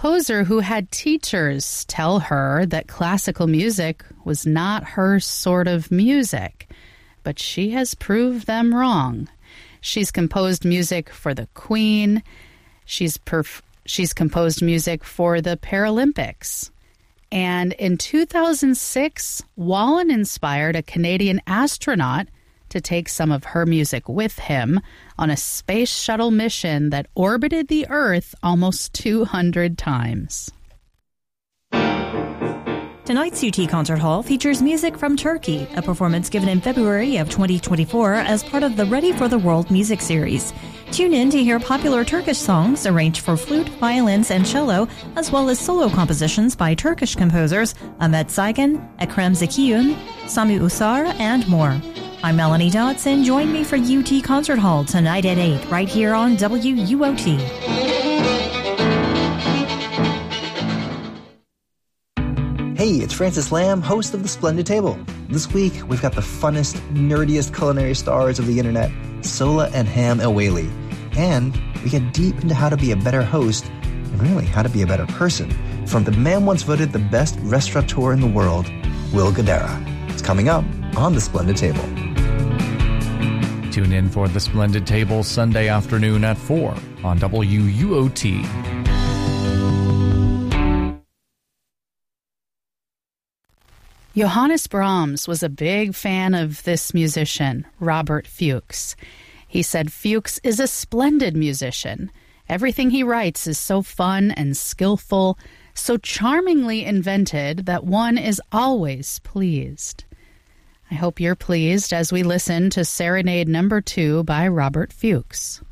composer who had teachers tell her that classical music was not her sort of music, but she has proved them wrong. She's composed music for the Queen. She's composed music for the Paralympics. And in 2006, Wallen inspired a Canadian astronaut to take some of her music with him on a space shuttle mission that orbited the Earth almost 200 times. Tonight's UT Concert Hall features music from Turkey, a performance given in February of 2024 as part of the Ready for the World music series. Tune in to hear popular Turkish songs arranged for flute, violins, and cello, as well as solo compositions by Turkish composers Ahmet Saygun, Ekrem Zekiyun, Sami Usar, and more. I'm Melanie Dodson. Join me for UT Concert Hall tonight at 8, right here on WUOT. Hey, it's Francis Lamb, host of The Splendid Table. This week, we've got the funnest, nerdiest culinary stars of the internet, Sola and Ham El-Waylly. And we get deep into how to be a better host, and really how to be a better person, from the man once voted the best restaurateur in the world, Will Guidara. It's coming up on The Splendid Table. Tune in for The Splendid Table Sunday afternoon at 4 on WUOT. Johannes Brahms was a big fan of this musician, Robert Fuchs. He said Fuchs is a splendid musician. Everything he writes is so fun and skillful, so charmingly invented that one is always pleased. I hope you're pleased as we listen to Serenade No. 2 by Robert Fuchs.